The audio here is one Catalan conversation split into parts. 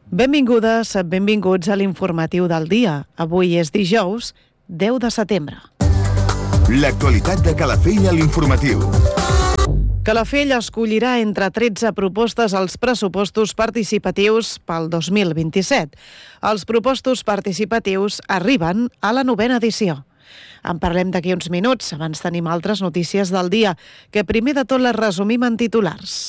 Benvingudes, benvinguts a l'informatiu del dia. Avui és dijous, 10 de setembre. L'actualitat de Calafell a l'informatiu. Calafell escollirà entre 13 propostes als pressupostos participatius pel 2027. Els pressupostos participatius arriben a la 9ª edició. En parlem d'aquí uns minuts. Abans tenim altres notícies del dia, que primer de tot les resumim en titulars.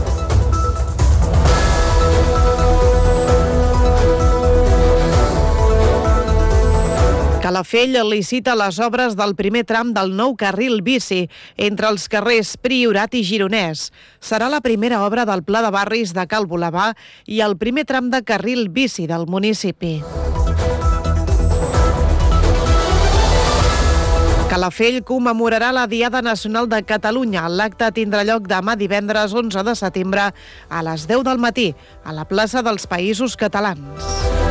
Calafell licita les obres del primer tram del nou carril bici entre els carrers Priorat i Gironès. Serà la primera obra del Pla de Barris de Cal Bolabà i el primer tram de carril bici del municipi. Calafell commemorarà la Diada Nacional de Catalunya. L'acte tindrà lloc demà divendres 11 de setembre a les 10 del matí a la plaça dels Països Catalans.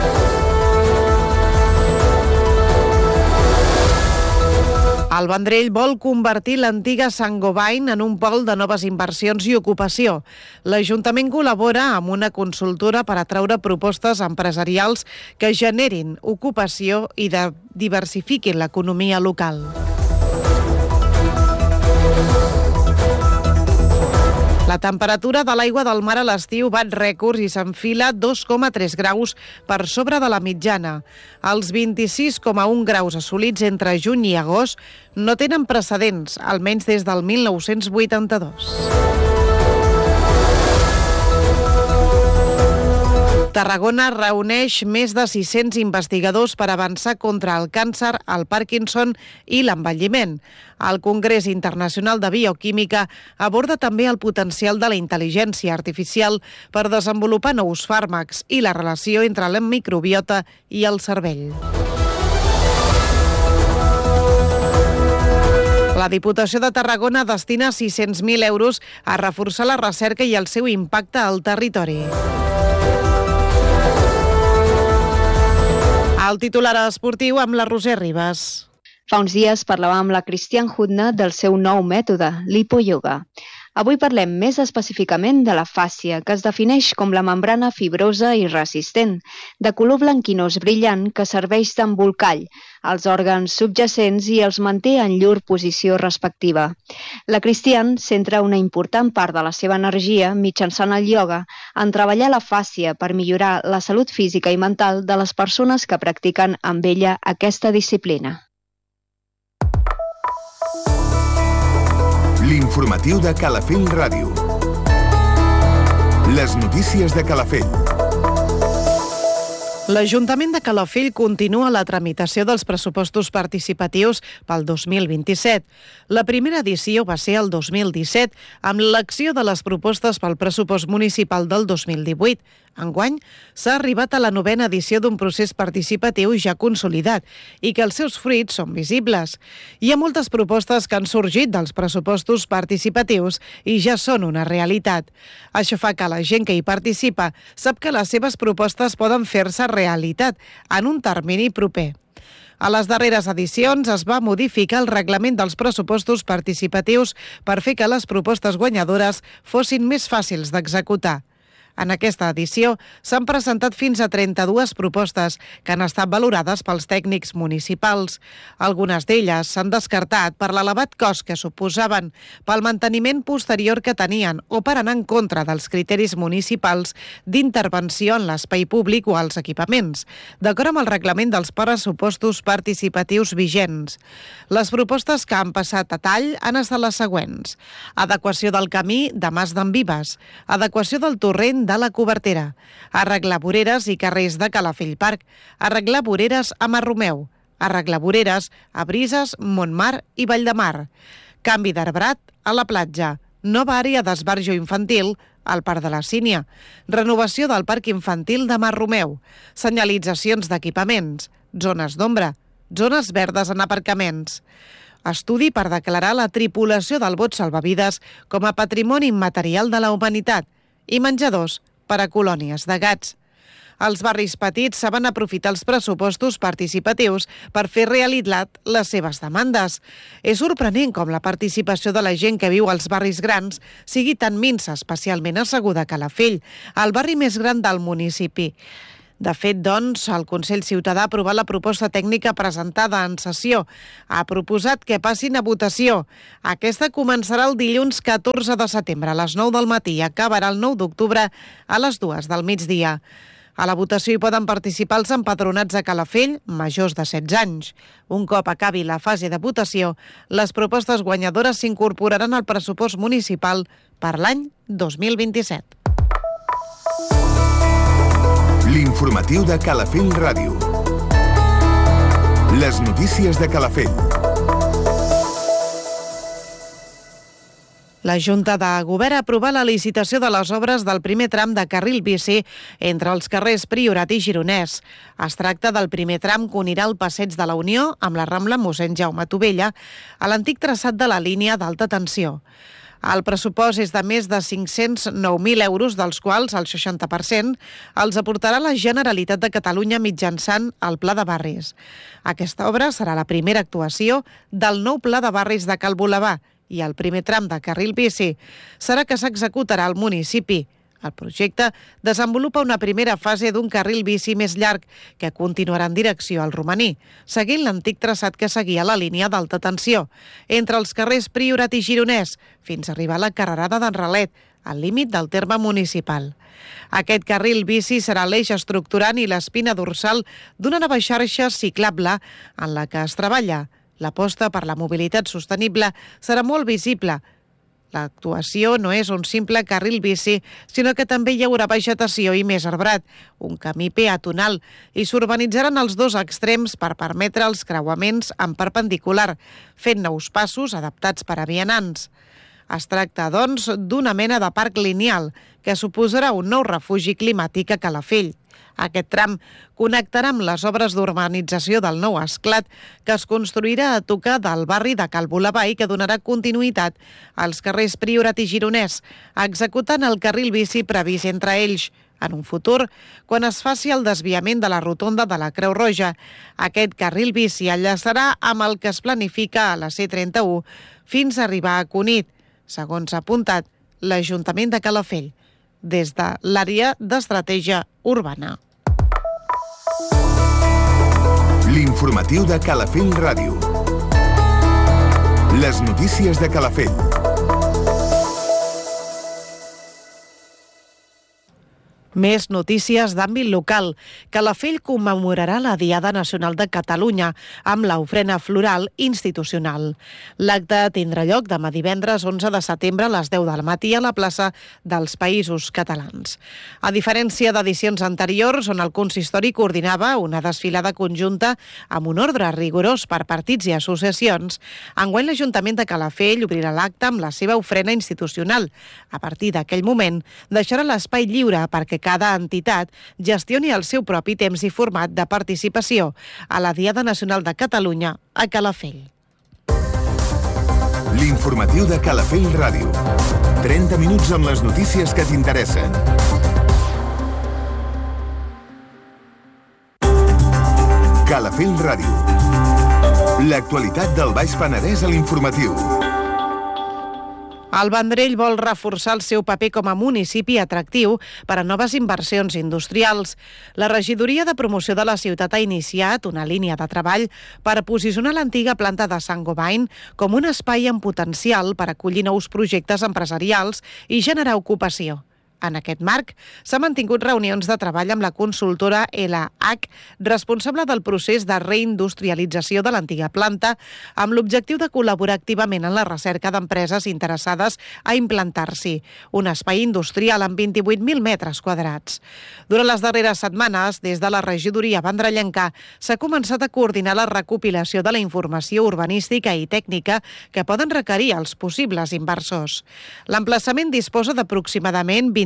El Vendrell vol convertir l'antiga Sant-Gobain en un pol de noves inversions i ocupació. L'Ajuntament col·labora amb una consultora per atraure propostes empresarials que generin ocupació i diversifiquin l'economia local. La temperatura de l'aigua del mar a l'estiu bat rècords i s'enfila 2,3 graus per sobre de la mitjana. Els 26,1 graus assolits entre juny i agost no tenen precedents, almenys des del 1982. Tarragona reuneix més de 600 investigadors per avançar contra el càncer, el Parkinson i l'envelliment. El Congrés Internacional de Bioquímica aborda també el potencial de la intel·ligència artificial per desenvolupar nous fàrmacs i la relació entre la microbiota i el cervell. La Diputació de Tarragona destina 600.000 euros a reforçar la recerca i el seu impacte al territori. El titular esportiu amb la Roser Ribas. Fa uns dies parlàvem amb la Cristian Hudna del seu nou mètode, l'hipoyoga. Avui parlem més específicament de la fàscia, que es defineix com la membrana fibrosa i resistent, de color blanquinós brillant que serveix d'embolcall als òrgans subjacents i els manté en llur posició respectiva. La Cristian centra una important part de la seva energia, mitjançant el ioga, en treballar la fàscia per millorar la salut física i mental de les persones que practiquen amb ella aquesta disciplina. L'informatiu de Calafell Ràdio. Les notícies de Calafell. L'Ajuntament de Calafell continua la tramitació dels pressupostos participatius pel 2027. La primera edició va ser el 2017, amb l'acció de les propostes pel pressupost municipal del 2018. Enguany, s'ha arribat a la 9ª edició d'un procés participatiu ja consolidat i que els seus fruits són visibles. Hi ha moltes propostes que han sorgit dels pressupostos participatius i ja són una realitat. Això fa que la gent que hi participa sap que les seves propostes poden fer-se realitat en un termini proper. A les darreres edicions es va modificar el reglament dels pressupostos participatius per fer que les propostes guanyadores fossin més fàcils d'executar. En aquesta edició s'han presentat fins a 32 propostes que han estat valorades pels tècnics municipals. Algunes d'elles s'han descartat per l'elevat cost que suposaven, pel manteniment posterior que tenien o per anar en contra dels criteris municipals d'intervenció en l'espai públic o als equipaments, d'acord amb el reglament dels pressupostos participatius vigents. Les propostes que han passat a tall han estat les següents: adequació del camí de Mas d'en Vives, adequació del torrent de la Cobertera, arreglar voreres i carrers de Calafell Parc, arreglar voreres a Mar Romeu, arreglar voreres a Brises, Montmar i Valldemar, canvi d'arbrat a la platja, nova àrea d'esbarjo infantil al Parc de la Sínia, renovació del Parc Infantil de Mar Romeu, senyalitzacions d'equipaments, zones d'ombra, zones verdes en aparcaments, estudi per declarar la tripulació del bot salvavides com a patrimoni immaterial de la humanitat i menjadors per a colònies de gats. Els barris petits saben aprofitar els pressupostos participatius per fer realitat les seves demandes. És sorprenent com la participació de la gent que viu als barris grans sigui tan minsa, especialment asseguda a Calafell, el barri més gran del municipi. De fet, doncs, el Consell Ciutadà ha aprovat la proposta tècnica presentada en sessió. Ha proposat que passin a votació. Aquesta començarà el dilluns 14 de setembre a les 9 del matí i acabarà el 9 d'octubre a les 2 del migdia. A la votació hi poden participar els empadronats a Calafell, majors de 16 anys. Un cop acabi la fase de votació, les propostes guanyadores s'incorporaran al pressupost municipal per l'any 2027. L'informatiu de Calafell Ràdio. Les notícies de Calafell. La Junta de Govern ha aprovat la licitació de les obres del primer tram de carril bici entre els carrers Priorat i Gironès. Es tracta del primer tram que unirà el Passeig de la Unió amb la Rambla Mossèn Jaume Tovella a l'antic traçat de la línia d'alta tensió. El pressupost és de més de 509.000 euros, dels quals el 60% els aportarà la Generalitat de Catalunya mitjançant el Pla de Barris. Aquesta obra serà la primera actuació del nou Pla de Barris de Cal Volevà i el primer tram de carril bici serà que s'executarà al municipi. El projecte desenvolupa una primera fase d'un carril bici més llarg que continuarà en direcció al Romaní, seguint l'antic traçat que seguia la línia d'alta tensió, entre els carrers Priorat i Gironès, fins a arribar a la carrerada d'en Ralet, al límit del terme municipal. Aquest carril bici serà l'eix estructurant i l'espina dorsal d'una nova xarxa ciclable en la que es treballa. L'aposta per la mobilitat sostenible serà molt visible. L'actuació no és un simple carril bici, sinó que també hi haurà vegetació i més arbrat, un camí peatonal, i s'urbanitzaran els dos extrems per permetre els creuaments en perpendicular, fent nous passos adaptats per a vianants. Es tracta, doncs, d'una mena de parc lineal que suposarà un nou refugi climàtic a Calafell. Aquest tram connectarà amb les obres d'urbanització del nou esclat que es construirà a tocar del barri de Cal Volevà i que donarà continuïtat als carrers Priorat i Gironès, executant el carril bici previst entre ells. En un futur, quan es faci el desviament de la rotonda de la Creu Roja, aquest carril bici enllaçarà amb el que es planifica a la C31 fins a arribar a Cunit, segons ha apuntat l'Ajuntament de Calafell, des de l'àrea d'estratègia urbana. L'informatiu de Calafell Ràdio. Les notícies de Calafell. Més notícies d'àmbit local. Calafell commemorarà la Diada Nacional de Catalunya amb l'ofrena floral institucional. L'acte tindrà lloc demà divendres 11 de setembre a les 10 del matí a la plaça dels Països Catalans. A diferència d'edicions anteriors, on el consistori coordinava una desfilada conjunta amb un ordre rigorós per partits i associacions, enguany l'Ajuntament de Calafell obrirà l'acte amb la seva ofrena institucional. A partir d'aquell moment, deixarà l'espai lliure perquè cada entitat gestioni el seu propi temps i format de participació a la Diada Nacional de Catalunya a Calafell. L'informatiu de Calafell Ràdio. 30 minuts amb les notícies que t'interessen. Calafell Ràdio. L'actualitat del Baix Penedès a l'informatiu. El Vendrell vol reforçar el seu paper com a municipi atractiu per a noves inversions industrials. La regidoria de promoció de la ciutat ha iniciat una línia de treball per posicionar l'antiga planta de Saint-Gobain com un espai amb potencial per acollir nous projectes empresarials i generar ocupació. En aquest marc, s'han mantingut reunions de treball amb la consultora LH, responsable del procés de reindustrialització de l'antiga planta, amb l'objectiu de col·laborar activament en la recerca d'empreses interessades a implantar-s'hi, un espai industrial amb 28.000 metres quadrats. Durant les darreres setmanes, des de la regidoria vendrellenca, s'ha començat a coordinar la recopilació de la informació urbanística i tècnica que poden requerir els possibles inversors. L'emplaçament disposa d'aproximadament 20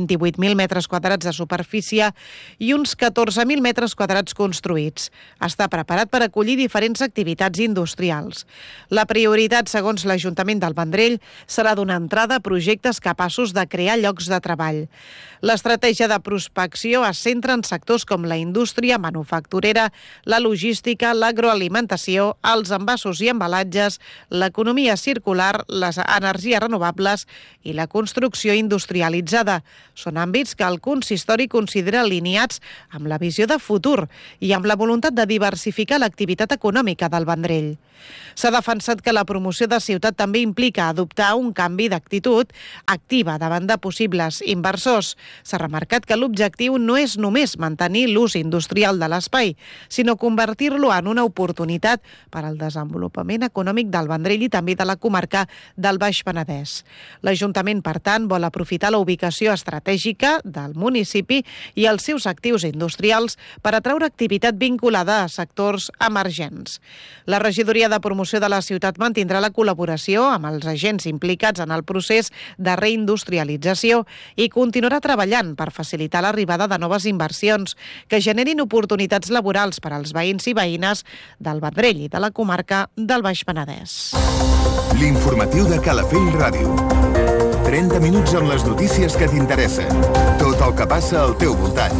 28.000 metres quadrats de superfície i uns 14.000 metres quadrats construïts. Està preparat per acollir diferents activitats industrials. La prioritat, segons l'Ajuntament del Vendrell, serà donar entrada a projectes capaços de crear llocs de treball. L'estratègia de prospecció es centra en sectors com la indústria manufacturera, la logística, l'agroalimentació, els envasos i embalatges, l'economia circular, les energies renovables i la construcció industrialitzada. Són àmbits que el consistori considera alineats amb la visió de futur i amb la voluntat de diversificar l'activitat econòmica del Vendrell. S'ha defensat que la promoció de ciutat també implica adoptar un canvi d'actitud activa davant de possibles inversors. S'ha remarcat que l'objectiu no és només mantenir l'ús industrial de l'espai, sinó convertir-lo en una oportunitat per al desenvolupament econòmic del Vendrell i també de la comarca del Baix Penedès. L'Ajuntament, per tant, vol aprofitar la ubicació estratègica del municipi i els seus actius industrials per atraure activitat vinculada a sectors emergents. La regidoria de promoció de la ciutat mantindrà la col·laboració amb els agents implicats en el procés de reindustrialització i continuarà treballant per facilitar l'arribada de noves inversions que generin oportunitats laborals per als veïns i veïnes del Vendrell i de la comarca del Baix Penedès. L'informatiu de Calafell Ràdio. 30 minuts amb les notícies que t'interessen. Tot el que passa al teu voltant.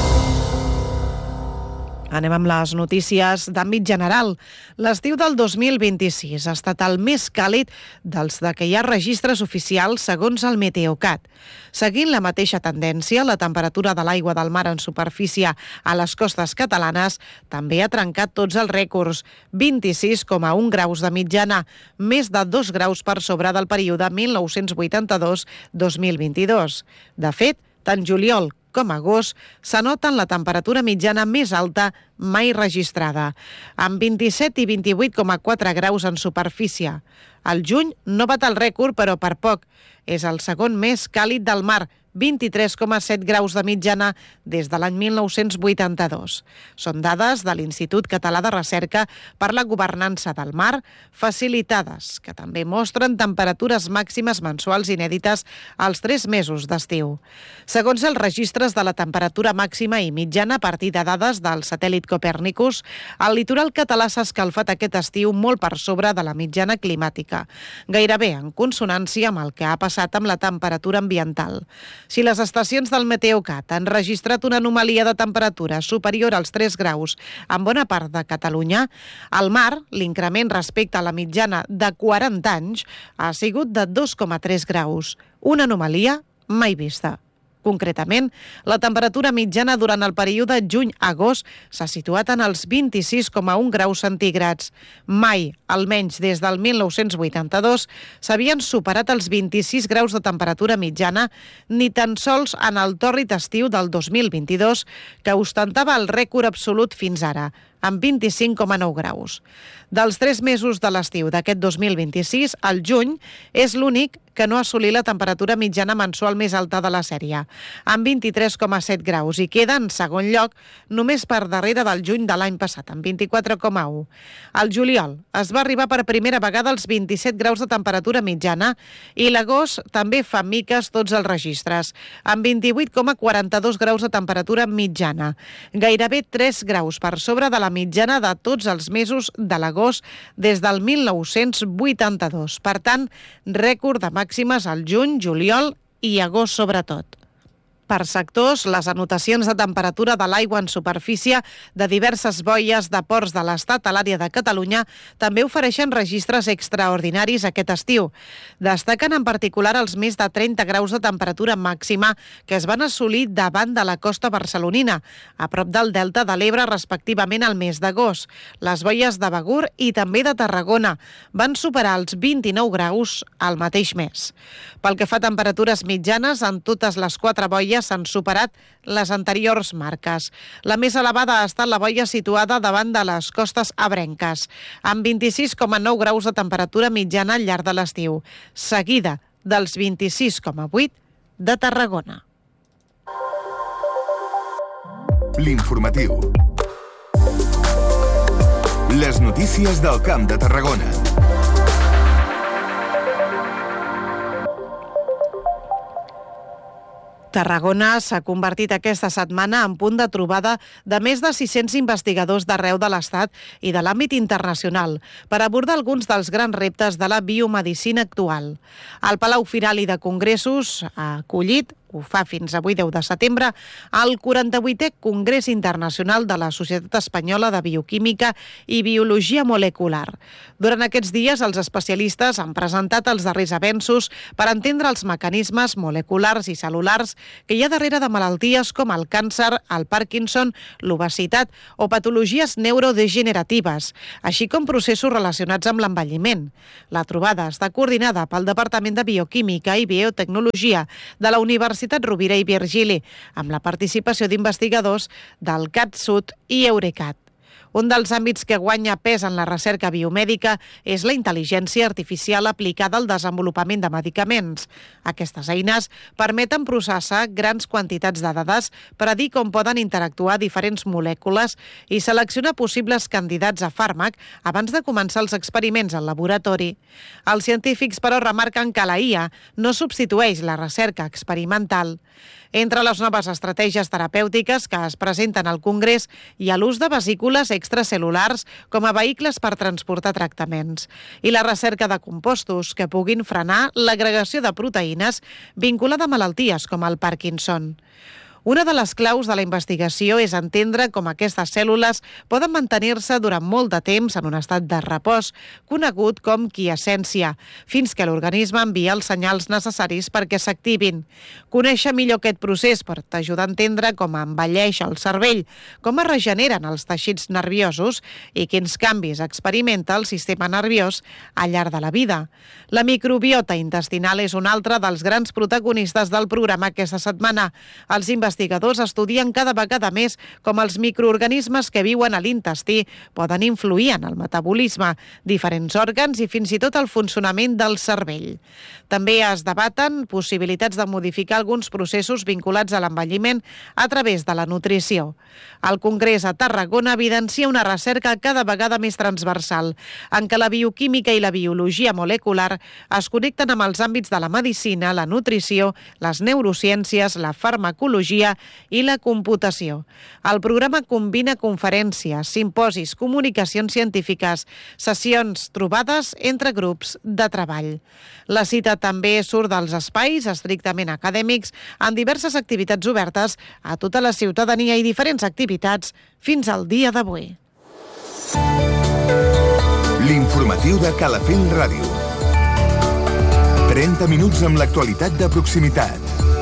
Anem amb les notícies d'àmbit general. L'estiu del 2026 ha estat el més càlid dels de què hi ha registres oficials segons el Meteocat. Seguint la mateixa tendència, la temperatura de l'aigua del mar en superfície a les costes catalanes també ha trencat tots els rècords, 26,1 graus de mitjana, més de 2 graus per sobre del període 1982-2022. De fet, tant juliol com agost, s'anoten la temperatura mitjana més alta mai registrada, amb 27 i 28,4 graus en superfície. El juny no bat el rècord, però per poc. És el segon més càlid del mar, 23,7 graus de mitjana des de l'any 1982. Són dades de l'Institut Català de Recerca per la Governança del Mar, facilitades, que també mostren temperatures màximes mensuals inèdites als 3 mesos d'estiu. Segons els registres de la temperatura màxima i mitjana a partir de dades del satèl·lit Copernicus, el litoral català s'ha escalfat aquest estiu molt per sobre de la mitjana climàtica, gairebé en consonància amb el que ha passat amb la temperatura ambiental. Si les estacions del Meteocat han registrat una anomalia de temperatura superior als 3 graus en bona part de Catalunya, al mar, l'increment respecte a la mitjana de 40 anys ha sigut de 2,3 graus, una anomalia mai vista. Concretament, la temperatura mitjana durant el període juny-agost s'ha situat en els 26,1 graus centígrads. Mai, almenys des del 1982, s'havien superat els 26 graus de temperatura mitjana, ni tan sols en el tòrrid estiu del 2022, que ostentava el rècord absolut fins ara, amb 25,9 graus. Dels 3 mesos de l'estiu d'aquest 2026, el juny és l'únic que no ha assolit la temperatura mitjana mensual més alta de la sèrie, amb 23,7 graus, i queda en segon lloc només per darrere del juny de l'any passat, amb 24,1. Al juliol es va arribar per primera vegada als 27 graus de temperatura mitjana i l'agost també fa miques tots els registres, amb 28,42 graus de temperatura mitjana, gairebé 3 graus per sobre de la mitjana de tots els mesos de l'agost des del 1982. Per tant, rècord de màximes al juny, juliol i agost sobretot. Per sectors, les anotacions de temperatura de l'aigua en superfície de diverses boies de ports de l'Estat a l'àrea de Catalunya també ofereixen registres extraordinaris aquest estiu. Destaquen en particular els més de 30 graus de temperatura màxima que es van assolir davant de la costa barcelonina, a prop del Delta de l'Ebre, respectivament al mes d'agost. Les boies de Begur i també de Tarragona van superar els 29 graus al mateix mes. Pel que fa a temperatures mitjanes, en totes les 4 boies s'han superat les anteriors marques. La més elevada ha estat la boia situada davant de les costes ebrenques, amb 26,9 graus de temperatura mitjana al llarg de l'estiu, seguida dels 26,8 de Tarragona. L'informatiu. Les notícies del Camp de Tarragona. Tarragona s'ha convertit aquesta setmana en punt de trobada de més de 600 investigadors d'arreu de l'Estat i de l'àmbit internacional per abordar alguns dels grans reptes de la biomedicina actual. El Palau Firal i de Congressos ha acollit, ho fa fins avui 10 de setembre, el 48è Congrés Internacional de la Societat Espanyola de Bioquímica i Biologia Molecular. Durant aquests dies, els especialistes han presentat els darrers avenços per entendre els mecanismes moleculars i cel·lulars que hi ha darrere de malalties com el càncer, el Parkinson, l'obesitat o patologies neurodegeneratives, així com processos relacionats amb l'envelliment. La trobada està coordinada pel Departament de Bioquímica i Biotecnologia de la Universitat Rovira i Virgili, amb la participació d'investigadors del CatSud i Eurecat. Un dels àmbits que guanya pes en la recerca biomèdica és la intel·ligència artificial aplicada al desenvolupament de medicaments. Aquestes eines permeten processar grans quantitats de dades per a dir com poden interactuar diferents molècules i seleccionar possibles candidats a fàrmac abans de començar els experiments al laboratori. Els científics, però, remarquen que la IA no substitueix la recerca experimental. Entre les noves estratègies terapèutiques que es presenten al Congrés hi ha l'ús de vesícules extracel·lulars com a vehicles per transportar tractaments i la recerca de compostos que puguin frenar l'agregació de proteïnes vinculada a malalties com el Parkinson. Una de les claus de la investigació és entendre com aquestes cèl·lules poden mantenir-se durant molt de temps en un estat de repòs, conegut com quiescència, fins que l'organisme envia els senyals necessaris perquè s'activin. Conèixer millor aquest procés pot ajudar a entendre com envelleix el cervell, com es regeneren els teixits nerviosos i quins canvis experimenta el sistema nerviós al llarg de la vida. La microbiota intestinal és un altre dels grans protagonistes del programa aquesta setmana. Els investigadors estudien cada vegada més com els microorganismes que viuen a l'intestí poden influir en el metabolisme, diferents òrgans i fins i tot el funcionament del cervell. També es debaten possibilitats de modificar alguns processos vinculats a l'envelliment a través de la nutrició. El Congrés a Tarragona evidencia una recerca cada vegada més transversal, en què la bioquímica i la biologia molecular es connecten amb els àmbits de la medicina, la nutrició, les neurociències, la farmacologia i la computació. El programa combina conferències, simposis, comunicacions científiques, sessions, trobades entre grups de treball. La cita també surt dels espais estrictament acadèmics en diverses activitats obertes a tota la ciutadania i diferents activitats fins al dia d'avui. L'informatiu de Calafell Ràdio. 30 minuts amb l'actualitat de proximitat.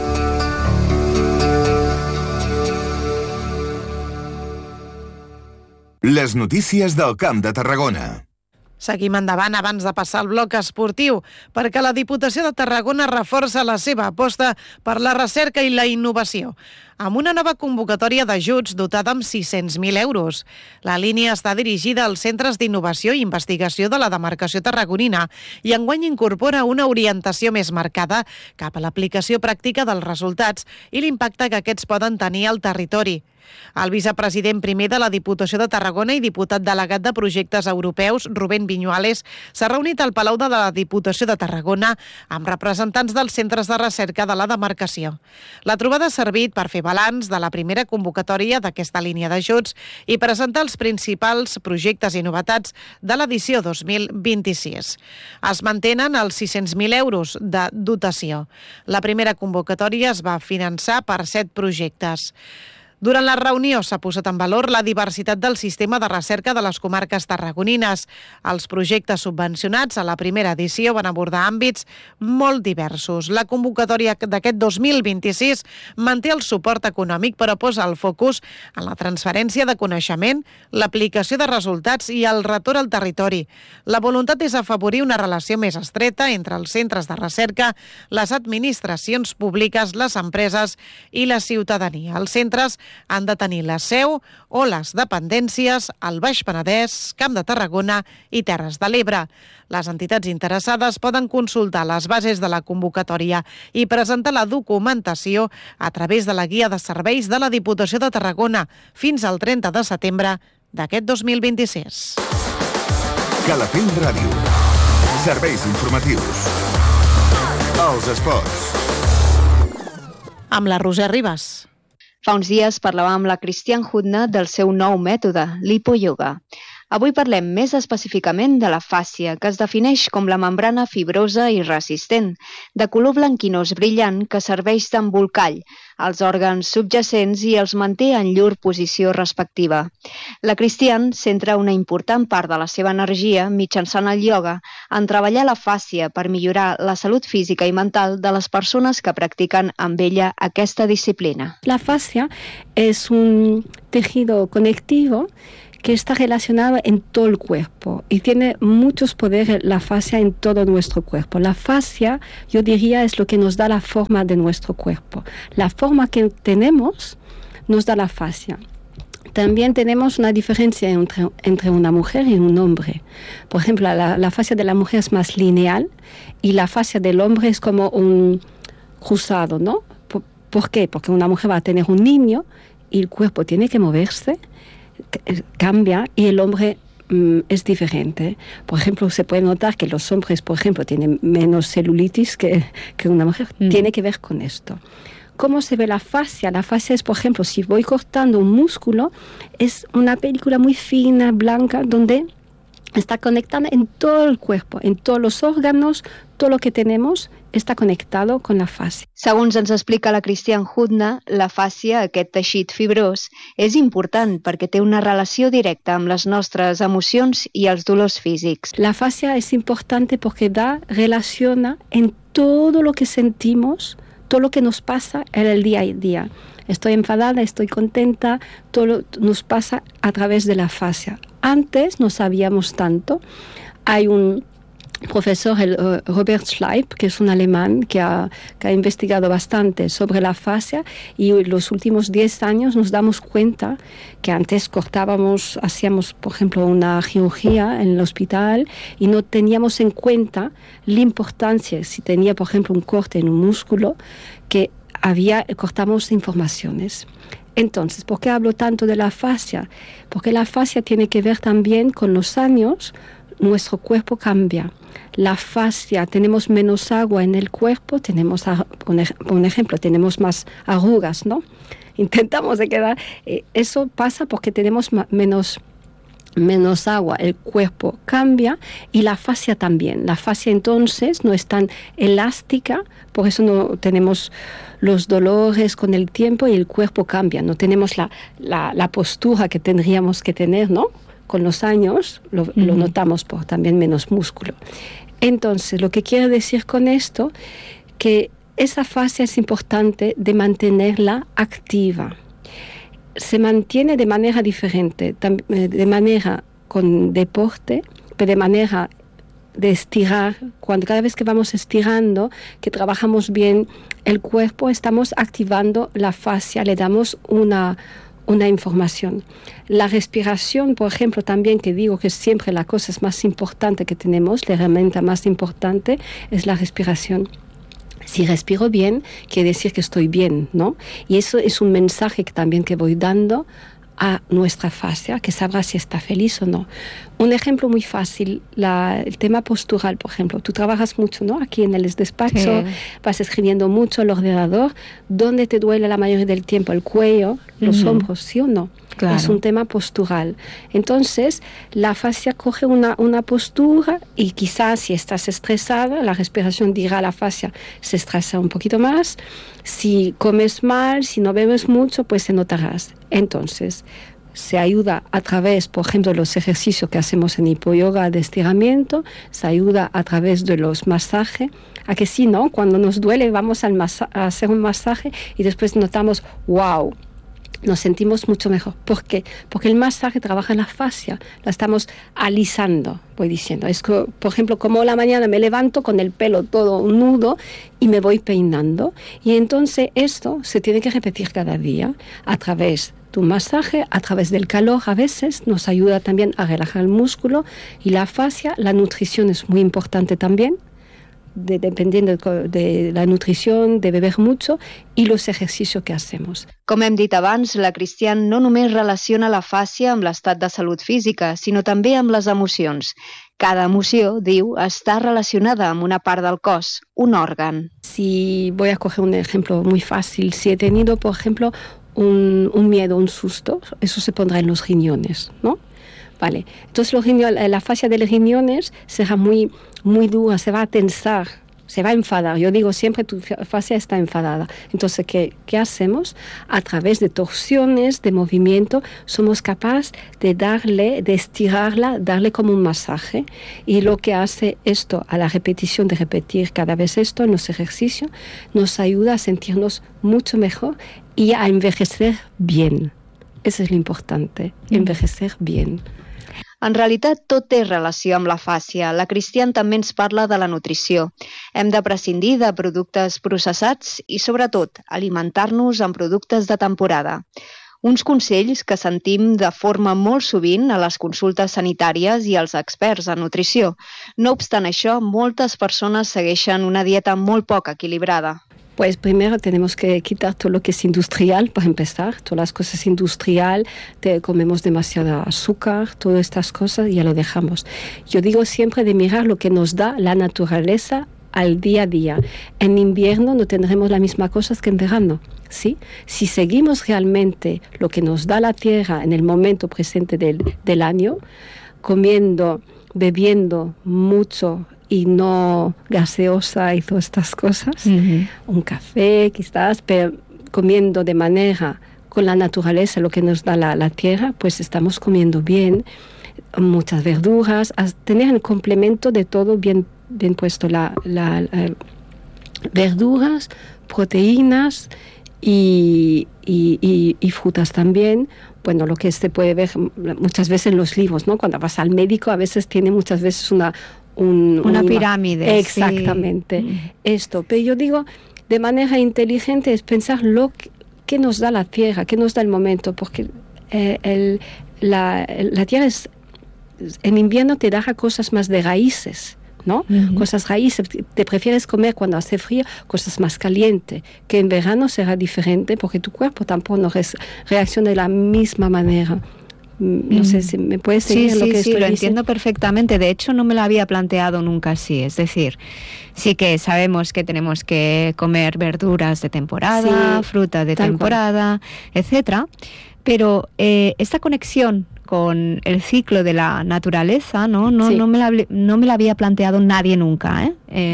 Les notícies del Camp de Tarragona. Seguim endavant abans de passar al bloc esportiu, perquè la Diputació de Tarragona reforça la seva aposta per la recerca i la innovació, amb una nova convocatòria d'ajuts dotada amb 600.000 euros. La línia està dirigida als centres d'innovació i investigació de la demarcació tarragonina i enguany incorpora una orientació més marcada cap a l'aplicació pràctica dels resultats i l'impacte que aquests poden tenir al territori. El vicepresident primer de la Diputació de Tarragona i diputat delegat de projectes europeus, Rubén Viñuales, s'ha reunit al Palau de la Diputació de Tarragona amb representants dels centres de recerca de la demarcació. La trobada ha servit per fer balanç de la primera convocatòria d'aquesta línia d'ajuts i presentar els principals projectes i novetats de l'edició 2026. Es mantenen els 600.000 euros de dotació. La primera convocatòria es va finançar per 7 projectes. Durant la reunió s'ha posat en valor la diversitat del sistema de recerca de les comarques tarragonines. Els projectes subvencionats a la primera edició van abordar àmbits molt diversos. La convocatòria d'aquest 2026 manté el suport econòmic, però posa el focus en la transferència de coneixement, l'aplicació de resultats i el retorn al territori. La voluntat és afavorir una relació més estreta entre els centres de recerca, les administracions públiques, les empreses i la ciutadania. Els centres han de tenir la seu o les dependències al Baix Penedès, Camp de Tarragona i Terres de l'Ebre. Les entitats interessades poden consultar les bases de la convocatòria i presentar la documentació a través de la guia de serveis de la Diputació de Tarragona fins al 30 de setembre d'aquest 2026. Calafell Ràdio. Serveis informatius. Els esports. amb la Roser Ribas. Fa uns dies parlàvem amb la Christiane Hudna del seu nou mètode, l'hipoioga. Avui parlem més específicament de la fàscia, que es defineix com la membrana fibrosa i resistent, de color blanquinós brillant que serveix d'embolcall als òrgans subjacents i els manté en llur posició respectiva. La Christiane centra una important part de la seva energia, mitjançant el ioga, en treballar la fàscia per millorar la salut física i mental de les persones que practiquen amb ella aquesta disciplina. La fascia es un tejido conectivo que está relacionado en todo el cuerpo y tiene muchos poderes la fascia en todo nuestro cuerpo. La fascia, yo diría, es lo que nos da la forma de nuestro cuerpo. La forma que tenemos nos da la fascia. También tenemos una diferencia entre una mujer y un hombre. Por ejemplo, la fascia de la mujer es más lineal y la fascia del hombre es como un cruzado, ¿no? ¿Por qué? Porque una mujer va a tener un niño y el cuerpo tiene que moverse, cambia, y el hombre es diferente. Por ejemplo, se puede notar que los hombres, por ejemplo, tienen menos celulitis que una mujer. Tiene que ver con esto. ¿Cómo se ve la fascia? La fascia es, por ejemplo, si voy cortando un músculo, es una película muy fina, blanca, donde está conectada en todo el cuerpo, en todos los órganos, todo lo que tenemos està connectado con la fascia. Segons ens explica la Christiane Hudna, la fascia, aquest teixit fibrós, és important perquè té una relació directa amb les nostres emocions i els dolors físics. La fascia es importante porque relaciona en todo lo que sentimos, todo lo que nos pasa en el día a día. Estoy enfadada, estoy contenta, todo nos pasa a través de la fascia. Antes no sabíamos tanto. Hay un profesor, Robert Schleip, que es un alemán que ha investigado bastante sobre la fascia, y en los últimos 10 años nos damos cuenta que antes hacíamos, por ejemplo, una cirugía en el hospital y no teníamos en cuenta la importancia, si tenía, por ejemplo, un corte en un músculo, que cortamos informaciones. Entonces, ¿por qué hablo tanto de la fascia? Porque la fascia tiene que ver también con los años. Nuestro cuerpo cambia. La fascia, tenemos menos agua en el cuerpo, tenemos, por ejemplo, tenemos más arrugas, ¿no? Intentamos de quedar. Eso pasa porque tenemos menos agua, el cuerpo cambia y la fascia también. La fascia entonces no es tan elástica, por eso no tenemos los dolores con el tiempo y el cuerpo cambia. No tenemos la postura que tendríamos que tener, ¿no? Con los años lo notamos por también menos músculo. Entonces, lo que quiero decir con esto, que esa fascia es importante de mantenerla activa. Se mantiene de manera diferente, de manera con deporte, pero de manera de estirar. Cada vez que vamos estirando, que trabajamos bien el cuerpo, estamos activando la fascia, le damos una información. La respiración, por ejemplo, también, que digo que siempre la cosa es más importante que tenemos, la herramienta más importante es la respiración. Si respiro bien, quiere decir que estoy bien, ¿no? Y eso es un mensaje que voy dando a nuestra fascia, que sabrá si está feliz o no. Un ejemplo muy fácil, el tema postural, por ejemplo. Tú trabajas mucho, ¿no? Aquí en el despacho, vas escribiendo mucho al ordenador. ¿Dónde te duele la mayoría del tiempo? ¿El cuello? ¿Los hombros? ¿Sí o no? Claro. Es un tema postural. Entonces, la fascia coge una postura y quizás si estás estresada, la respiración dirá a la fascia, se estresa un poquito más. Si comes mal, si no bebes mucho, pues se notarás. Entonces, se ayuda a través, por ejemplo, de los ejercicios que hacemos en hipoyoga de estiramiento, se ayuda a través de los masajes, a que si no, cuando nos duele vamos a hacer un masaje y después notamos, wow, nos sentimos mucho mejor. ¿Por qué? Porque el masaje trabaja en la fascia, la estamos alisando, voy diciendo. Es que, por ejemplo, como la mañana me levanto con el pelo todo nudo y me voy peinando. Y entonces esto se tiene que repetir cada día a través de un masaje, a través del calor. A veces nos ayuda también a relajar el músculo y la fascia. La nutrición es muy importante también. Dependiendo de la nutrición, de beber mucho y los ejercicios que hacemos. Com hem dit abans, la Christiane no només relaciona la fàscia amb l'estat de salut física, sinó també amb les emocions. Cada emoció, diu, està relacionada amb una part del cos, un òrgan. Si voy a coger un ejemplo muy fácil, si he tenido, por ejemplo, un miedo, un susto, eso se pondrá en los riñones, ¿no? Vale, entonces la fascia de los riñones será muy, muy dura, se va a tensar, se va a enfadar. Yo digo siempre, tu fascia está enfadada. Entonces, ¿qué hacemos? A través de torsiones, de movimiento, somos capaces de estirarla, darle como un masaje. Y lo que hace esto, a la repetición de repetir cada vez esto en los ejercicios, nos ayuda a sentirnos mucho mejor y a envejecer bien. Eso es lo importante, envejecer bien. En realitat, tot té relació amb la fàscia. La Cristian també ens parla de la nutrició. Hem de prescindir de productes processats i, sobretot, alimentar-nos amb productes de temporada. Uns consells que sentim de forma molt sovint a les consultes sanitàries i als experts en nutrició. No obstant això, moltes persones segueixen una dieta molt poc equilibrada. Pues primero tenemos que quitar todo lo que es industrial, para empezar. Todas las cosas industrial, comemos demasiado azúcar, todas estas cosas, y ya lo dejamos. Yo digo siempre de mirar lo que nos da la naturaleza al día a día. En invierno no tendremos las mismas cosas que en verano, ¿sí? Si seguimos realmente lo que nos da la tierra en el momento presente del año, comiendo, bebiendo mucho, y no gaseosa y todas estas cosas, un café quizás, pero comiendo de manera con la naturaleza, lo que nos da la tierra, pues estamos comiendo bien, muchas verduras, a tener el complemento de todo bien puesto, verduras, proteínas y frutas también. Bueno, lo que se puede ver muchas veces en los libros, ¿no? Cuando vas al médico, a veces tiene muchas veces una pirámide. Exactamente, sí. Esto. Pero yo digo, de manera inteligente es pensar lo que nos da la tierra, que nos da el momento, porque la tierra en invierno te da cosas más de raíces, ¿no? Cosas raíces. Te prefieres comer cuando hace frío cosas más calientes, que en verano será diferente, porque tu cuerpo tampoco no reacciona de la misma manera. No sé si me puedes seguir lo que estoy diciendo. Sí, lo entiendo perfectamente. De hecho, no me lo había planteado nunca así. Es decir, sí que sabemos que tenemos que comer verduras de temporada, fruta de temporada, etcétera. Pero esta conexión con el ciclo de la naturaleza, no me la había planteado nadie nunca,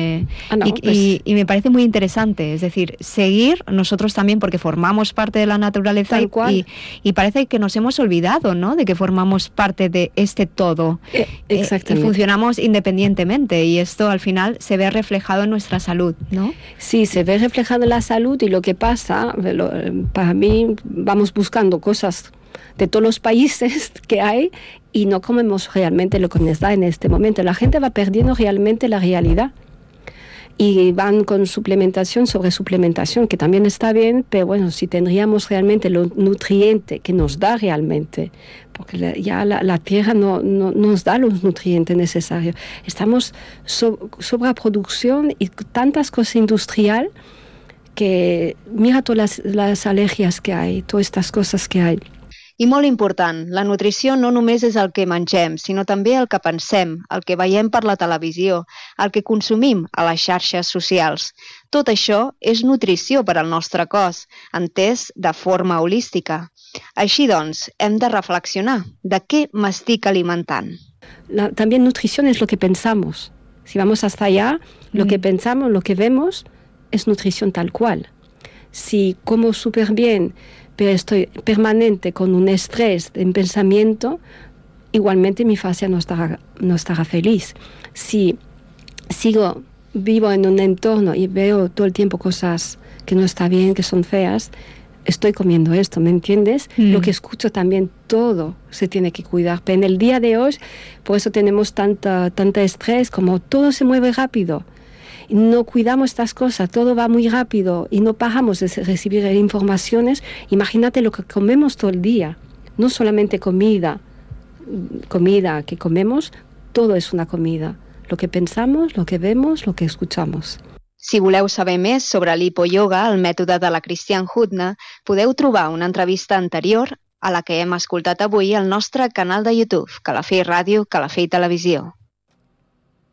y me parece muy interesante, es decir, seguir nosotros también, porque formamos parte de la naturaleza y parece que nos hemos olvidado, ¿no?, de que formamos parte de este todo, y funcionamos independientemente, y esto al final se ve reflejado en nuestra salud, ¿no? Sí, se ve reflejado en la salud, y lo que pasa, para mí, vamos buscando cosas de todos los países que hay y no comemos realmente lo que nos da en este momento. La gente va perdiendo realmente la realidad y van con suplementación sobre suplementación, que también está bien, pero bueno, si tendríamos realmente los nutrientes que nos da realmente, porque ya la tierra no nos da los nutrientes necesarios. Estamos sobreproducción y tantas cosas industriales que mira todas las alergias que hay, todas estas cosas que hay. I molt important, la nutrició no només és el que mengem, sinó també el que pensem, el que veiem per la televisió, el que consumim a les xarxes socials. Tot això és nutrició per al nostre cos, entès de forma holística. Així doncs, hem de reflexionar de què m'estic alimentant. También nutrición es lo que pensamos. Si vamos hasta allá, lo que pensamos, lo que vemos, es nutrición tal cual. Si como súper bien, pero estoy permanente con un estrés en pensamiento, igualmente mi fascia no estará feliz. Si vivo en un entorno y veo todo el tiempo cosas que no están bien, que son feas, estoy comiendo esto, ¿me entiendes? Lo que escucho también, todo se tiene que cuidar. Pero en el día de hoy, por eso tenemos tanta estrés, como todo se mueve rápido. No cuidamos estas cosas, todo va muy rápido y no paramos de recibir informaciones. Imagínate lo que comemos todo el día, no solamente comida que comemos, todo es una comida. Lo que pensamos, lo que vemos, lo que escuchamos. Si voleu saber més sobre l'hipoyoga, el mètode de la Cristian Hudna, podeu trobar una entrevista anterior a la que hem escoltat avui al nostre canal de YouTube, Calafell Ràdio, Calafell Televisió.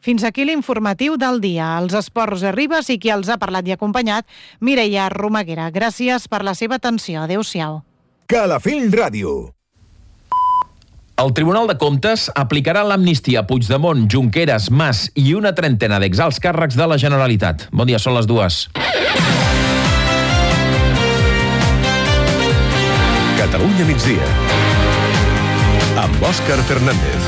Fins aquí l'informatiu del dia. Els esports arribes i qui els ha parlat i acompanyat, Mireia Romaguera. Gràcies per la seva atenció. Adéu-siau. Calafell Ràdio. El Tribunal de Comptes aplicarà l'amnistia a Puigdemont, Junqueras, Mas i una trentena d'exalts càrrecs de la Generalitat. Bon dia, són les 2. Catalunya migdia. Amb Òscar Fernández.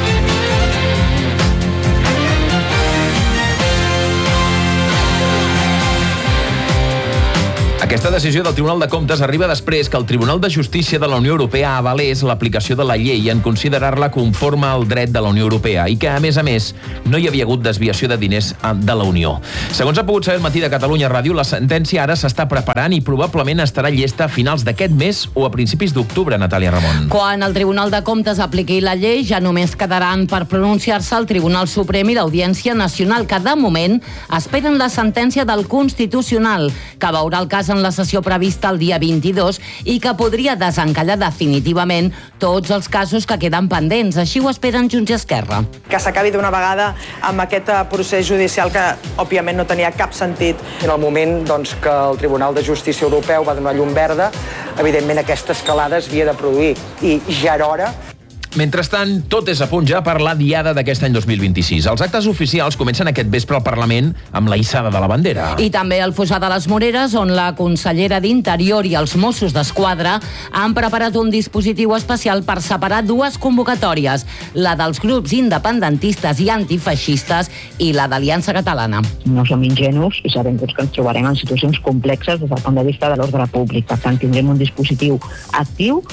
Aquesta decisió del Tribunal de Comptes arriba després que el Tribunal de Justícia de la Unió Europea avalés l'aplicació de la llei en considerar-la conforme al dret de la Unió Europea i que, a més, no hi havia hagut desviació de diners de la Unió. Segons ha pogut saber el matí de Catalunya Ràdio, la sentència ara s'està preparant i probablement estarà llesta a finals d'aquest mes o a principis d'octubre, Natàlia Ramon. Quan el Tribunal de Comptes apliqui la llei, ja només quedaran per pronunciar-se el Tribunal Suprem i l'Audiència Nacional, que de moment esperen la sentència del Constitucional, que veurà el cas en la sessió prevista el dia 22 i que podria desencallar definitivament tots els casos que queden pendents. Així ho esperen Junts i Esquerra. Que s'acabi d'una vegada amb aquest procés judicial que, òbviament, no tenia cap sentit. En el moment que el Tribunal de Justícia Europeu va donar llum verda, evidentment aquesta escalada es havia de produir i ja era hora. Mentrestant, tot és a punt ja per la diada d'aquest any 2026. Els actes oficials comencen aquest vespre al Parlament amb la hissada de la bandera. I també al Fossar de les Moreres, on la consellera d'Interior i els Mossos d'Esquadra han preparat un dispositiu especial per separar dues convocatòries, la dels grups independentistes i antifeixistes i la d'Aliança Catalana. No som ingenus i sabem tots que ens trobarem en situacions complexes des del punt de vista de l'ordre públic. Per tant, tindrem un dispositiu actiu.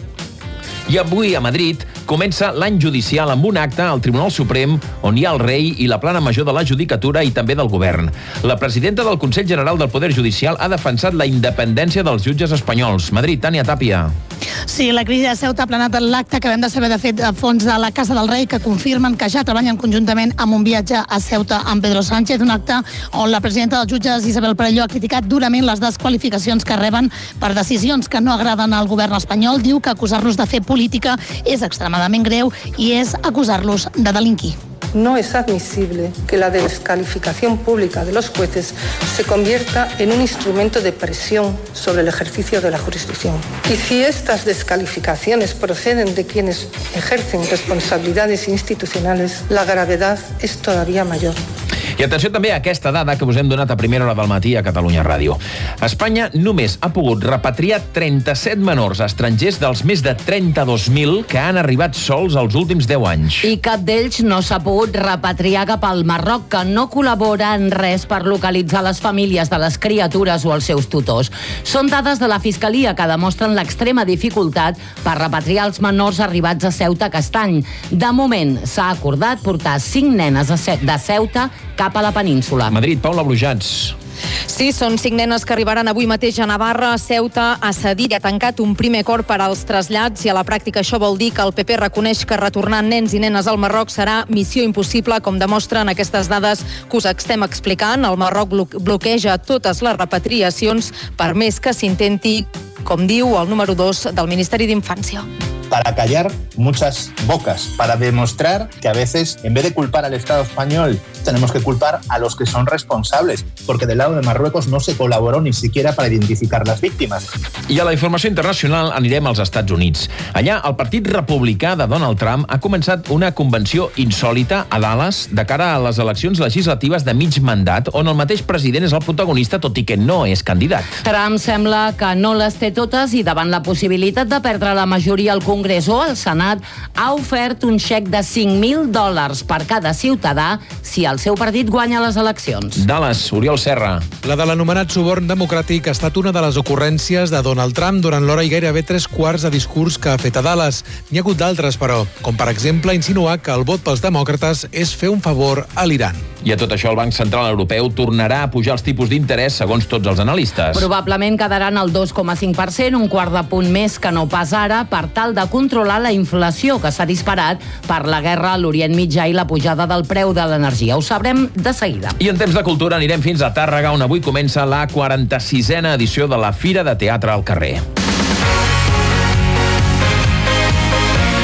I avui, a Madrid, comença l'any judicial amb un acte al Tribunal Suprem on hi ha el rei i la plana major de la judicatura i també del govern. La presidenta del Consell General del Poder Judicial ha defensat la independència dels jutges espanyols. Madrid, Tània Tàpia. Sí, la crisi de Ceuta ha planat l'acte que vam de saber de fet a fons de la Casa del Rei, que confirmen que ja treballen conjuntament amb un viatge a Ceuta amb Pedro Sánchez, un acte on la presidenta dels jutges, Isabel Perelló, ha criticat durament les desqualificacions que reben per decisions que no agraden al govern espanyol. Diu que acusar-los de fer política és extremadament greu i és acusar-los de delinquir. No es admisible que la descalificación pública de los jueces se convierta en un instrumento de presión sobre el ejercicio de la jurisdicción. Y si estas descalificaciones proceden de quienes ejercen responsabilidades institucionales, la gravedad es todavía mayor. I atenció també a aquesta dada que us hem donat a primera hora del matí a Catalunya Ràdio. Espanya només ha pogut repatriar 37 menors estrangers dels més de 32.000 que han arribat sols els últims 10 anys. I cap d'ells no s'ha pogut repatriar cap al Marroc, que no col·labora en res per localitzar les famílies de les criatures o els seus tutors. Són dades de la Fiscalia que demostren l'extrema dificultat per repatriar els menors arribats a Ceuta aquest any. De moment s'ha acordat portar 5 nenes de Ceuta cap a la península. Madrid, Paula Brujats. Sí, són 5 nenes que arribaran avui mateix a Navarra. Ceuta ha cedit i ha tancat un primer acord per als trasllats i a la pràctica això vol dir que el PP reconeix que retornar nens i nenes al Marroc serà missió impossible, com demostren aquestes dades que us estem explicant. El Marroc bloqueja totes les repatriacions per més que s'intenti, com diu el número 2 del Ministeri d'Infància. Para callar muchas bocas, para demostrar que a veces, en vez de culpar al Estado español, tenemos que culpar a los que son responsables, porque del lado de Marruecos no se colaboró ni siquiera para identificar las víctimas. I a la informació internacional anirem als Estats Units. Allà, el Partit Republicà de Donald Trump ha començat una convenció insòlita a Dallas de cara a les eleccions legislatives de mig mandat, on el mateix president és el protagonista, tot i que no és candidat. Trump sembla que no les té totes i davant la possibilitat de perdre la majoria al Congrés o al Senat, ha ofert un xec de $5.000 per cada ciutadà si el seu partit guanya les eleccions. Dallas, Oriol Serra. La de l'anomenat suborn democràtic ha estat una de les ocurrències de Donald Trump durant l'hora i gairebé 3/4 de discurs que ha fet a Dallas. N'hi ha hagut d'altres, però, com per exemple insinuar que el vot pels demòcrates és fer un favor a l'Iran. I a tot això el Banc Central Europeu tornarà a pujar els tipus d'interès segons tots els analistes. Probablement quedaran al 2,5%, un quart de punt més que no pas ara, per tal de controlar la inflació que s'ha disparat per la guerra a l'Orient Mitjà i la pujada del preu de l'energia. Ho sabrem de seguida. I en temps de cultura anirem fins a Tàrrega, on avui comença la 46a edició de la Fira de Teatre al Carrer. I com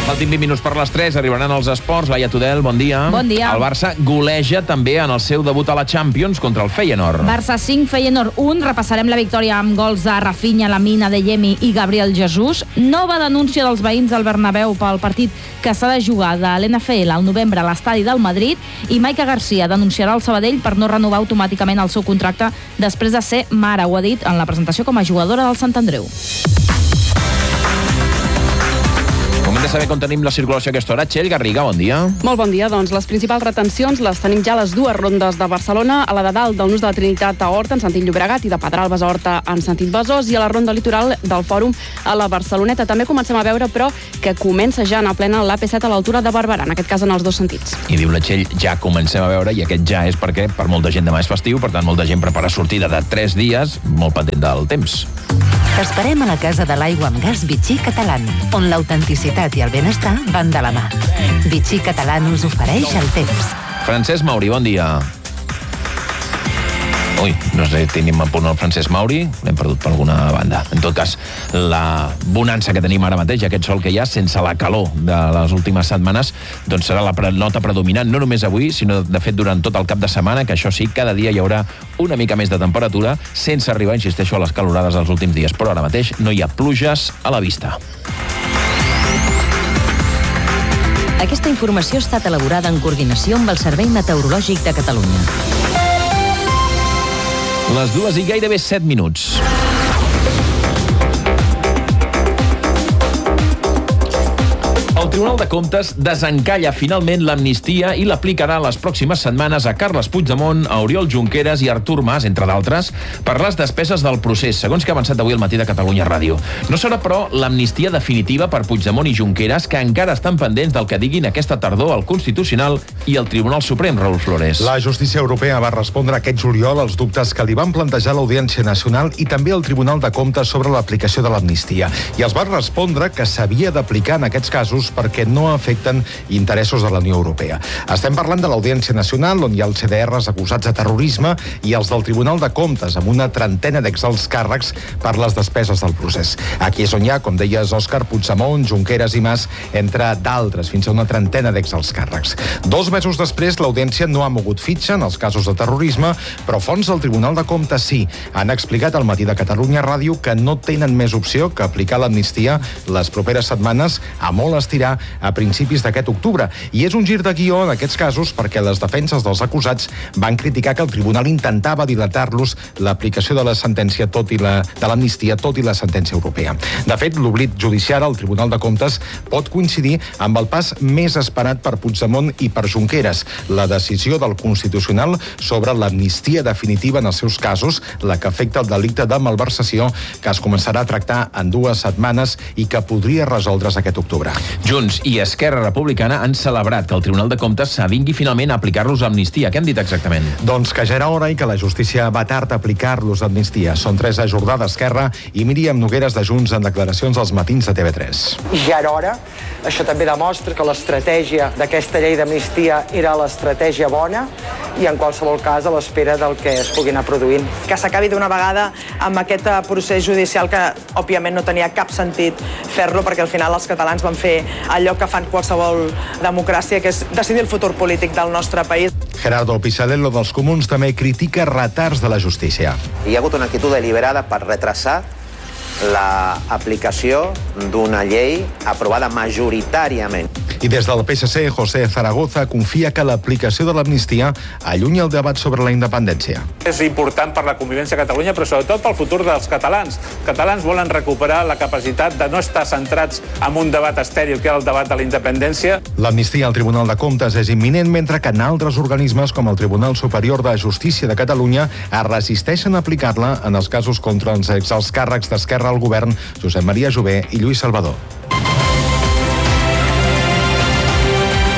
Quan faltin 20 minuts per les 3, arribaran els esports. Laia Tudel, bon dia. Bon dia. El Barça goleja també en el seu debut a la Champions contra el Feyenoord. Barça 5, Feyenoord 1. Repassarem la victòria amb gols de Rafinha, Lamine, Adeyemi i Gabriel Jesús. Nova denúncia dels veïns del Bernabéu pel partit que s'ha de jugar de l'NFL al novembre a l'estadi del Madrid, i Maica Garcia denunciarà el Sabadell per no renovar automàticament el seu contracte després de ser mare. Ho ha dit en la presentació com a jugadora del Sant Andreu. Moment de saber com tenim la circulació a aquesta hora. Txell Garriga, bon dia. Molt bon dia. Doncs les principals retencions les tenim ja a les dues rondes de Barcelona, a la de dalt del Nus de la Trinitat a Horta, en sentit Llobregat, i de Pedralbes a Horta, en sentit Besòs, i a la ronda litoral del Fòrum a la Barceloneta. També comencem a veure, però, que comença ja a anar plena l'AP7 a l'altura de Barberà, en aquest cas en els dos sentits. I diu la Txell, ja comencem a veure, i aquest ja és perquè per molta gent demà és festiu, per tant molta gent prepara sortida de 3 dies, molt pendent del temps. T'esperem a la Casa de l'Aigua amb Gas Vichy Catalán, on l'autenticitat i el benestar van de la mà. Vichy Catalán us ofereix el temps. Francesc Mauri, bon dia. Ui, no sé, tenim a punt el Francesc Mauri, l'hem perdut per alguna banda. En tot cas, la bonança que tenim ara mateix, aquest sol que hi ha, sense la calor de les últimes setmanes, doncs serà la nota predominant, no només avui, sinó de fet durant tot el cap de setmana, que això sí, cada dia hi haurà una mica més de temperatura, sense arribar, insisteixo, a les calorades dels últims dies. Però ara mateix no hi ha pluges a la vista. Aquesta informació ha estat elaborada en coordinació amb el Servei Meteorològic de Catalunya. Les 2 i gairebé 7 minuts. El Tribunal de Comptes desencalla finalment l'amnistia i l'aplicarà les pròximes setmanes a Carles Puigdemont, a Oriol Junqueras i Artur Mas, entre d'altres, per les despeses del procés, segons que ha avançat avui al matí de Catalunya Ràdio. No serà, però, l'amnistia definitiva per Puigdemont i Junqueras, que encara estan pendents del que diguin aquesta tardor el Constitucional i el Tribunal Suprem, Raül Flores. La justícia europea va respondre aquest juliol als dubtes que li van plantejar l'Audiència Nacional i també el Tribunal de Comptes sobre l'aplicació de l'amnistia. I els va respondre que s'havia d'aplicar en aquests casos perquè no afecten interessos de la Unió Europea. Estem parlant de l'Audiència Nacional, on hi ha els CDRs acusats de terrorisme, i els del Tribunal de Comptes, amb una trentena d'exalts càrrecs per les despeses del procés. Aquí és on hi ha, com deies, Òscar, Puigdemont, Junqueras i Mas, entre d'altres, fins a una trentena d'exalts càrrecs. 2 mesos després, l'Audiència no ha mogut fitxa en els casos de terrorisme, però fons del Tribunal de Comptes sí. Han explicat al matí de Catalunya Ràdio que no tenen més opció que aplicar l'amnistia les properes setmanes, a molt estirar, a principis d'aquest octubre. I és un gir de guió en aquests casos perquè les defenses dels acusats van criticar que el tribunal intentava dilatar-los l'aplicació de la sentència de l'amnistia, tot i la sentència europea. De fet, l'oblit judicial al Tribunal de Comptes pot coincidir amb el pas més esperat per Puigdemont i per Junqueras, la decisió del Constitucional sobre l'amnistia definitiva en els seus casos, la que afecta el delicte de malversació, que es començarà a tractar en 2 setmanes i que podria resoldre's aquest octubre. Junts i Esquerra Republicana han celebrat que el Tribunal de Comptes s'avingui finalment a aplicar-los amnistia. Què han dit exactament? Doncs que ja era hora i que la justícia va tard a aplicar-los amnistia. Són 3 a Jordà d'Esquerra i Míriam Nogueres de Junts en declaracions als matins de TV3. Ja era hora. Això també demostra que l'estratègia d'aquesta llei d'amnistia era l'estratègia bona i en qualsevol cas a l'espera del que es pugui anar produint. Que s'acabi d'una vegada amb aquest procés judicial que òbviament no tenia cap sentit fer-lo, perquè al final els catalans van fer allò que fan qualsevol democràcia, que és decidir el futur polític del nostre país. Gerardo Pisarello dels Comuns també critica retards de la justícia. Hi ha hagut una actitud deliberada per retrasar l'aplicació d'una llei aprovada majoritàriament. I des del PSC, José Zaragoza confia que l'aplicació de l'amnistia allunya el debat sobre la independència. És important per la convivència a Catalunya, però sobretot pel futur dels catalans. Els catalans volen recuperar la capacitat de no estar centrats en un debat estèril, que era el debat de la independència. L'amnistia al Tribunal de Comptes és imminent, mentre que en altres organismes, com el Tribunal Superior de Justícia de Catalunya, es resisteixen a aplicar-la en els casos contra els exalts càrrecs d'Esquerra al govern, Josep Maria Jové i Lluís Salvador.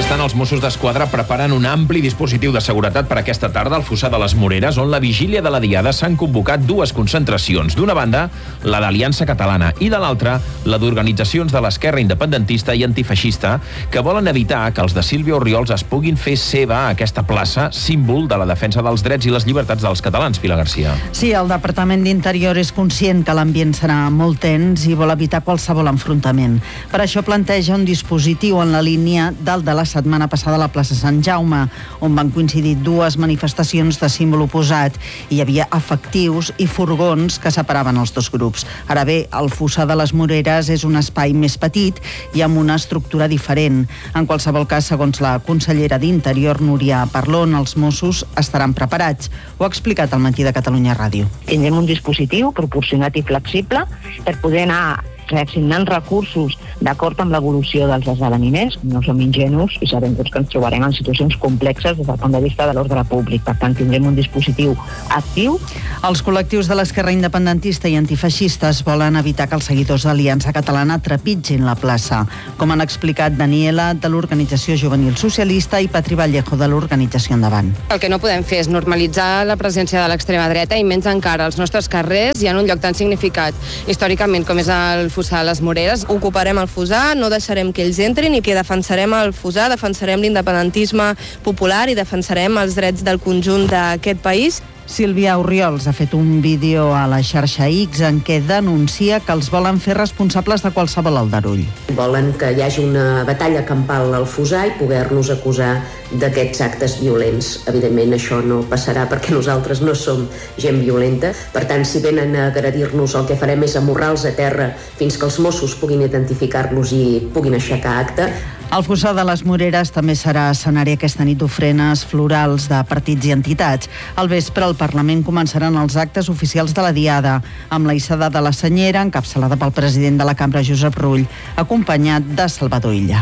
Mentrestant, els Mossos d'Esquadra preparen un ampli dispositiu de seguretat per aquesta tarda al Fossar de les Moreres, on la vigília de la Diada s'han convocat dues concentracions. D'una banda, la d'Aliança Catalana, i de l'altra, la d'organitzacions de l'esquerra independentista i antifeixista, que volen evitar que els de Sílvia Orriols es puguin fer seva a aquesta plaça, símbol de la defensa dels drets i les llibertats dels catalans. Pilar Garcia. Sí, el Departament d'Interior és conscient que l'ambient serà molt tens i vol evitar qualsevol enfrontament. Per això planteja un dispositiu en la línia del de la setmana passada a la plaça Sant Jaume, on van coincidir dues manifestacions de símbol oposat i hi havia efectius i furgons que separaven els dos grups. Ara bé, el Fossar de les Moreres és un espai més petit i amb una estructura diferent. En qualsevol cas, segons la consellera d'Interior, Núria Parlon, els Mossos estaran preparats. Ho ha explicat al Matí de Catalunya Ràdio. Tindrem un dispositiu proporcionat i flexible per poder anar reassignant recursos d'acord amb l'evolució dels esdeveniments. No som ingenus i sabem tots que ens trobarem en situacions complexes des del punt de vista de l'ordre públic. Per tant, tindrem un dispositiu actiu. Els col·lectius de l'esquerra independentista i antifeixistes volen evitar que els seguidors d'Aliança Catalana trepitgin la plaça, com han explicat Daniela, de l'Organització Juvenil Socialista, i Patri Vallejo, de l'Organització Endavant. El que no podem fer és normalitzar la presència de l'extrema dreta i menys encara als nostres carrers i en un lloc tan significat històricament com és el Fossar a les Moreres. Ocuparem el Fossar, no deixarem que ells entrin i que defensarem el Fossar, defensarem l'independentisme popular i defensarem els drets del conjunt d'aquest país. Sílvia Orriols ha fet un vídeo a la xarxa X en què denuncia que els volen fer responsables de qualsevol aldarull. Volen que hi hagi una batalla campal al Fossar i poder-nos acusar d'aquests actes violents. Evidentment això no passarà perquè nosaltres no som gent violenta. Per tant, si venen a agredir-nos, el que farem és amorrar-los a terra fins que els Mossos puguin identificar-los i puguin aixecar acta. El Fossar de les Moreres també serà escenari aquesta nit d'ofrenes florals de partits i entitats. Al vespre, al Parlament començaran els actes oficials de la Diada, amb la hissada de la senyera, encapçalada pel president de la Cambra, Josep Rull, acompanyat de Salvador Illa.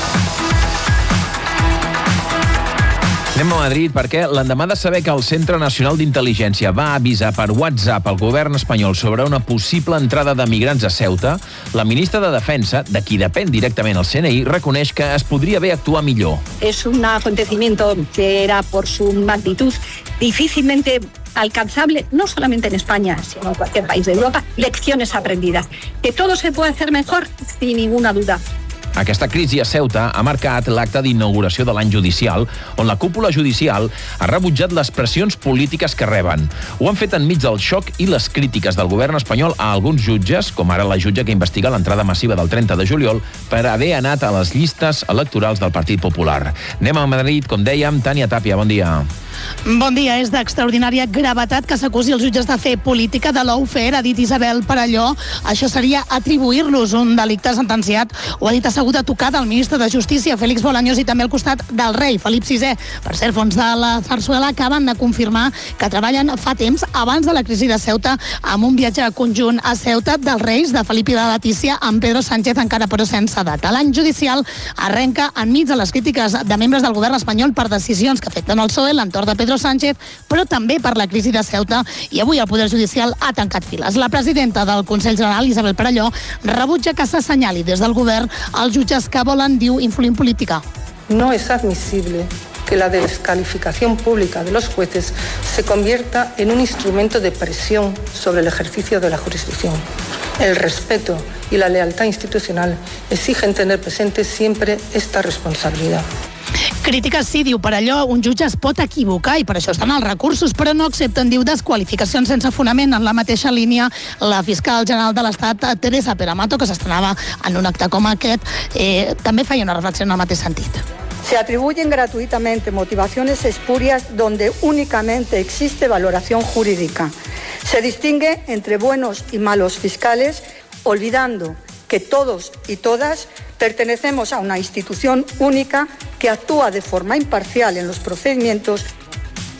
Anem a Madrid perquè l'endemà de saber que el Centre Nacional d'Intel·ligència va avisar per WhatsApp al govern espanyol sobre una possible entrada de migrants a Ceuta, la ministra de Defensa, de qui depèn directament el CNI, reconeix que es podria haver actuat millor. Es un acontecimiento que era por su magnitud difícilmente alcanzable, no solamente en España, sino en cualquier país de Europa. Lecciones aprendidas. Que todo se puede hacer mejor, sin ninguna duda. Aquesta crisi a Ceuta ha marcat l'acte d'inauguració de l'any judicial, on la cúpula judicial ha rebutjat les pressions polítiques que reben. Ho han fet enmig del xoc i les crítiques del govern espanyol a alguns jutges, com ara la jutge que investiga l'entrada massiva del 30 de juliol, per haver anat a les llistes electorals del Partit Popular. Anem a Madrid, com dèiem, Tània Tàpia, bon dia. Bon dia. És d'extraordinària gravetat que s'acusi els jutges de fer política de lawfare, ha dit Isabel Perelló. Això seria atribuir-los un delicte sentenciat. Ho ha dit assegut a tocar del ministre de Justícia, Félix Bolaños, i també al costat del rei, Felip VI. Per cert, fons de la Zarzuela acaben de confirmar que treballen fa temps, abans de la crisi de Ceuta, amb un viatge conjunt a Ceuta dels reis, de Felip i de Letícia, amb Pedro Sánchez, encara però sense data. L'any judicial arrenca enmig de les crítiques de membres del govern espanyol per decisions que afecten el PSOE, l'entorn de Pedro Sánchez, però també per la crisi de Ceuta, i avui el Poder Judicial ha tancat files. La presidenta del Consell General, Isabel Perelló, rebutja que s'assenyali des del govern els jutges que volen, diu, influir en política. No es admisible que la descalificación pública de los jueces se convierta en un instrumento de presión sobre el ejercicio de la jurisdicción. El respeto y la lealtad institucional exigen tener presente siempre esta responsabilidad. Crítiques sí, diu Perelló, un jutge es pot equivocar i per això estan els recursos, però no accepten, diu, desqualificacions sense fonament. En la mateixa línia, la fiscal general de l'Estat, Teresa Peramato, que s'estrenava en un acte com aquest, també feia una reflexió en el mateix sentit. Se atribuyen gratuitamente motivaciones espurias donde únicamente existe valoración jurídica. Se distingue entre buenos y malos fiscales, olvidando que todos y todas pertenecemos a una institución única que actúa de forma imparcial en los procedimientos.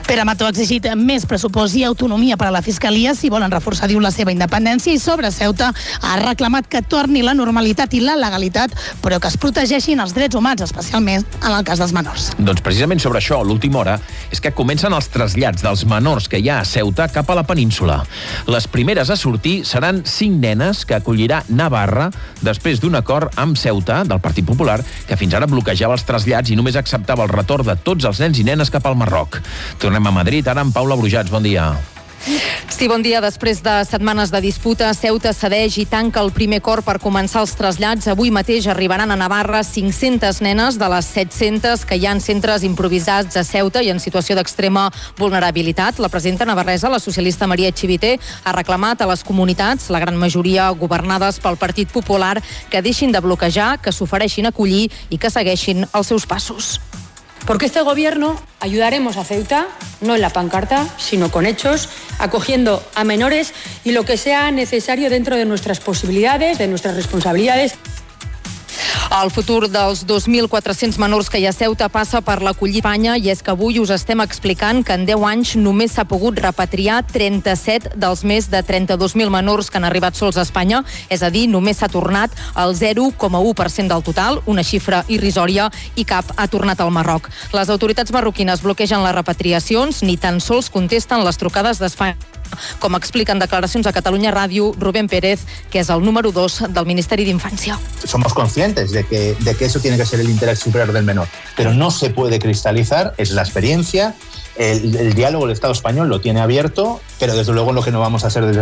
Pere Mató ha exigit més pressupost i autonomia per a la Fiscalia si volen reforçar, diu, la seva independència, i sobre Ceuta ha reclamat que torni la normalitat i la legalitat, però que es protegeixin els drets humans, especialment en el cas dels menors. Doncs precisament sobre això, l'última hora, és que comencen els trasllats dels menors que hi ha a Ceuta cap a la península. Les primeres a sortir seran 5 nenes que acollirà Navarra després d'un acord amb Ceuta, del Partit Popular, que fins ara bloquejava els trasllats i només acceptava el retorn de tots els nens i nenes cap al Marroc. Tornem a Madrid, ara amb Paula Brujats. Bon dia. Sí, bon dia. Després de setmanes de disputa, Ceuta cedeix i tanca el primer acord per començar els trasllats. Avui mateix arribaran a Navarra 500 nenes de les 700 que hi ha en centres improvisats a Ceuta i en situació d'extrema vulnerabilitat. La presidenta navarresa, la socialista Maria Chivité, ha reclamat a les comunitats, la gran majoria governades pel Partit Popular, que deixin de bloquejar, que s'ofereixin a acollir i que segueixin els seus passos. Porque este gobierno ayudaremos a Ceuta, no en la pancarta, sino con hechos, acogiendo a menores y lo que sea necesario dentro de nuestras posibilidades, de nuestras responsabilidades. El futur dels 2.400 menors que hi ha a Ceuta passa per l'acollir Espanya, i és que avui us estem explicant que en 10 anys només s'ha pogut repatriar 37 dels més de 32.000 menors que han arribat sols a Espanya, és a dir, només s'ha tornat el 0,1% del total, una xifra irrisòria, i cap ha tornat al Marroc. Les autoritats marroquines bloquegen les repatriacions, ni tan sols contesten les trucades d'Espanya, com explica en declaracions a Catalunya Ràdio Rubén Pérez, que és el número 2 del Ministeri d'Infància. Somos conscientes de que eso tiene que ser el interés superior del menor, pero no se puede cristalizar, es la experiencia, el diálogo del Estado español lo tiene abierto, pero desde luego lo que no vamos a hacer desde